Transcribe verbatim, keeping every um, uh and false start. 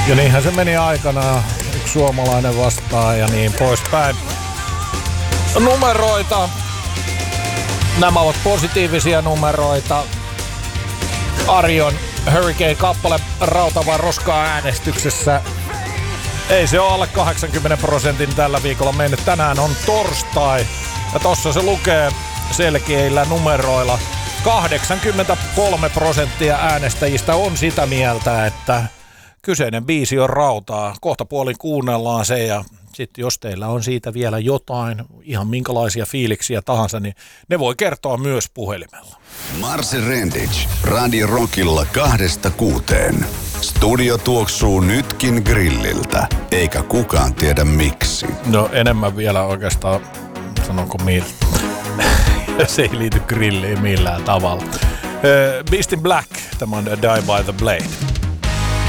Ja niinhän se meni aikanaan. Yksi suomalainen vastaan ja niin poispäin. Numeroita. Nämä ovat positiivisia numeroita. Arion Hurricane-kappale Rautavan roskaa äänestyksessä. Ei se ole alle kahdeksankymmentä prosentin tällä viikolla mennyt. Tänään on torstai. Ja tossa se lukee selkeillä numeroilla. kahdeksankymmentäkolme prosenttia äänestäjistä on sitä mieltä, että kyseinen biisi on rautaa. Kohta puolin kuunnellaan se ja sitten jos teillä on siitä vielä jotain, ihan minkälaisia fiiliksiä tahansa, niin ne voi kertoa myös puhelimella. Marse Rendic, Radio Rockilla kahdesta kuuteen. Studio tuoksuu nytkin grilliltä, eikä kukaan tiedä miksi. No enemmän vielä oikeastaan, sanonko millä. Se ei liity grilliin millään tavalla. Uh, Beast in Black, tämä on Die by the Blade.